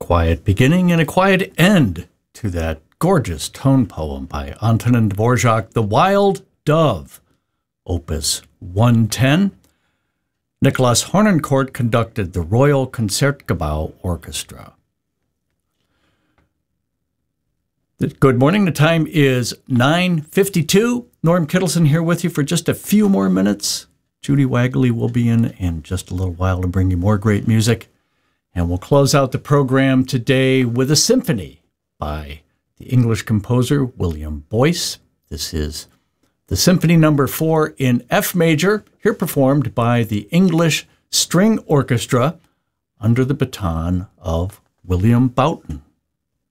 quiet beginning and a quiet end to that gorgeous tone poem by Antonin Dvorak, The Wild Dove, Opus 110. Nicholas Hornencourt conducted the Royal Concertgebouw Orchestra. Good morning. The time is 9:52. Norm Kittleson here with you for just a few more minutes. Judy Wagley will be in just a little while to bring you more great music. And we'll close out the program today with a symphony by the English composer William Boyce. This is the Symphony No. 4 in F major, here performed by the English String Orchestra under the baton of William Boughton.